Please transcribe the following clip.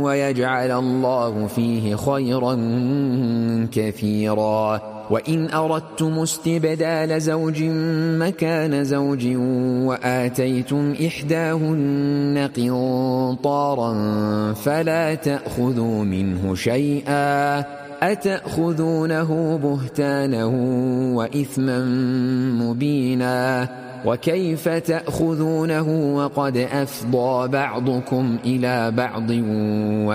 ويجعل الله فيه خيرا كثيرا. وإن أردتم استبدال زوج مكان زوج وآتيتم إحداهن قنطارا فلا تأخذوا منه شيئا أتأخذونه بهتانا وإثما مبينا. وكيف تأخذونه وقد أفضى بعضكم إلى بعض